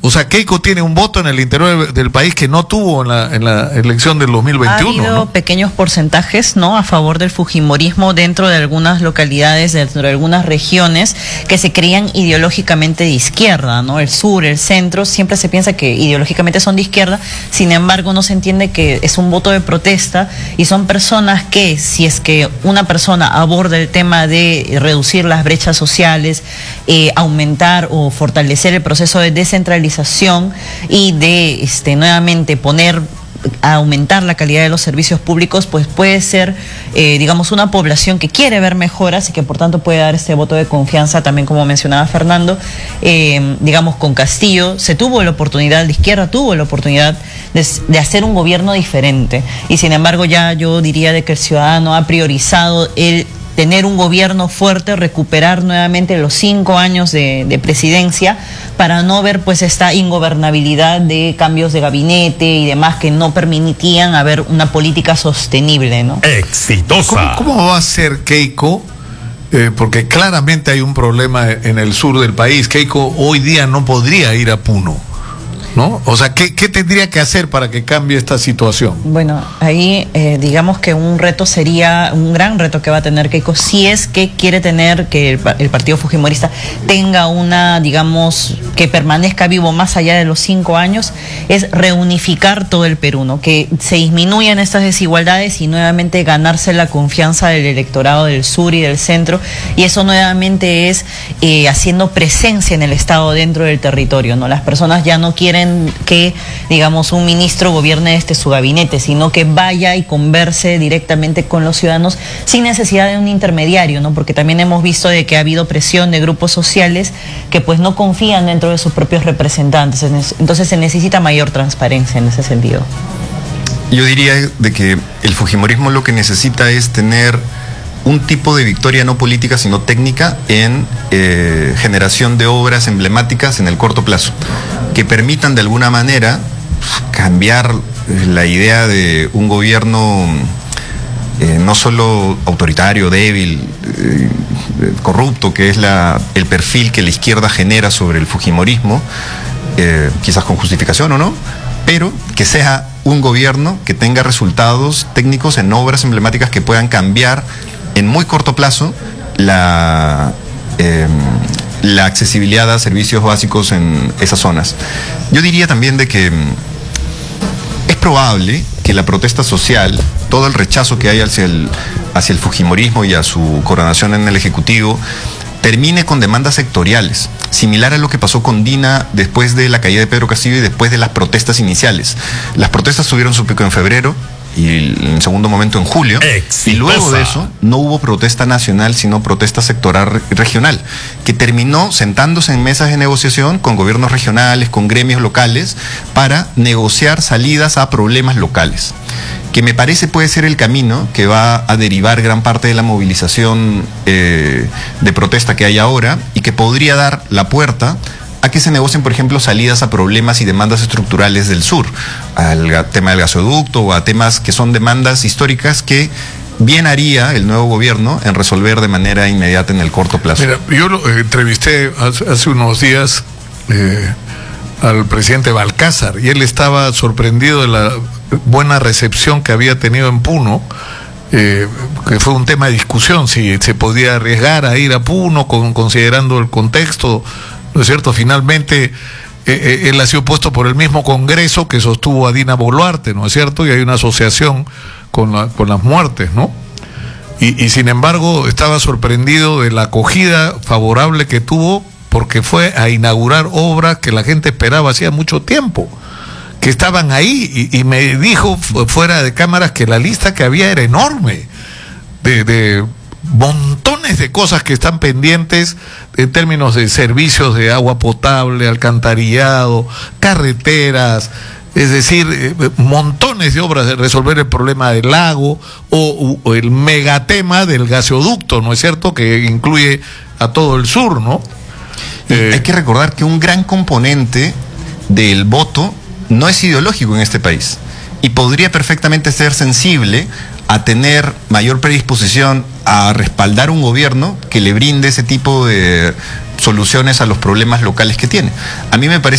O sea, Keiko tiene un voto en el interior del país que no tuvo en la elección del 2021. Ha habido ¿no? pequeños porcentajes, ¿no?, a favor del fujimorismo dentro de algunas localidades, dentro de algunas regiones que se creían ideológicamente de izquierda, ¿no? El sur, el centro, siempre se piensa que ideológicamente son de izquierda, sin embargo no se entiende que es un voto de protesta y son personas que, si es que una persona aborda el tema de reducir las brechas sociales, aumentar o fortalecer el proceso de descentralización y de nuevamente aumentar la calidad de los servicios públicos, pues puede ser, digamos, una población que quiere ver mejoras y que por tanto puede dar este voto de confianza, también como mencionaba Fernando. Digamos, con Castillo se tuvo la oportunidad, la izquierda tuvo la oportunidad de hacer un gobierno diferente, y sin embargo ya yo diría de que el ciudadano ha priorizado el tener un gobierno fuerte, recuperar nuevamente los 5 años de presidencia, para no ver pues esta ingobernabilidad de cambios de gabinete y demás que no permitían haber una política sostenible, ¿no? Exitosa. ¿Cómo va a ser Keiko? Porque claramente hay un problema en el sur del país. Keiko hoy día no podría ir a Puno, ¿no? O sea, ¿qué tendría que hacer para que cambie esta situación? Bueno, ahí digamos que un reto sería, un gran reto que va a tener Keiko, si es que quiere tener que el partido fujimorista tenga una, digamos, que permanezca vivo más allá de los 5 años, es reunificar todo el Perú, ¿no? Que se disminuyan estas desigualdades y nuevamente ganarse la confianza del electorado del sur y del centro, y eso nuevamente es haciendo presencia en el Estado dentro del territorio, ¿no? Las personas ya no quieren que, digamos, un ministro gobierne desde su gabinete, sino que vaya y converse directamente con los ciudadanos sin necesidad de un intermediario, ¿no? Porque también hemos visto de que ha habido presión de grupos sociales que pues no confían dentro de sus propios representantes. Entonces se necesita mayor transparencia en ese sentido. Yo diría de que el fujimorismo lo que necesita es tener un tipo de victoria no política sino técnica en generación de obras emblemáticas en el corto plazo, que permitan de alguna manera cambiar la idea de un gobierno no solo autoritario, débil, corrupto, que es el perfil que la izquierda genera sobre el fujimorismo, quizás con justificación o no, pero que sea un gobierno que tenga resultados técnicos en obras emblemáticas que puedan cambiar en muy corto plazo la accesibilidad a servicios básicos en esas zonas. Yo diría también de que es probable que la protesta social, todo el rechazo que hay hacia el fujimorismo y a su coronación en el Ejecutivo, termine con demandas sectoriales, similar a lo que pasó con Dina después de la caída de Pedro Castillo y después de las protestas iniciales. Las protestas tuvieron su pico en febrero y en segundo momento en julio. Exitosa. Y luego de eso no hubo protesta nacional sino protesta sectoral regional, que terminó sentándose en mesas de negociación con gobiernos regionales, con gremios locales, para negociar salidas a problemas locales, que me parece puede ser el camino que va a derivar gran parte de la movilización de protesta que hay ahora, y que podría dar la puerta a que se negocien, por ejemplo, salidas a problemas y demandas estructurales del sur, al tema del gasoducto o a temas que son demandas históricas que bien haría el nuevo gobierno en resolver de manera inmediata en el corto plazo. Mira, yo lo entrevisté hace unos días al presidente Balcázar, y él estaba sorprendido de la buena recepción que había tenido en Puno, que fue un tema de discusión si se podía arriesgar a ir a Puno considerando el contexto, ¿no es cierto? Finalmente él ha sido puesto por el mismo Congreso que sostuvo a Dina Boluarte, ¿no es cierto? Y hay una asociación con las muertes, ¿no? Y sin embargo estaba sorprendido de la acogida favorable que tuvo, porque fue a inaugurar obras que la gente esperaba hacía mucho tiempo, que estaban ahí, y me dijo fuera de cámaras que la lista que había era enorme, de montones de cosas que están pendientes en términos de servicios de agua potable, alcantarillado, carreteras, es decir, montones de obras de resolver el problema del lago o el megatema del gasoducto, ¿no es cierto?, que incluye a todo el sur, ¿no? Hay que recordar que un gran componente del voto no es ideológico en este país, y podría perfectamente ser sensible a tener mayor predisposición a respaldar un gobierno que le brinde ese tipo de soluciones a los problemas locales que tiene. A mí me parece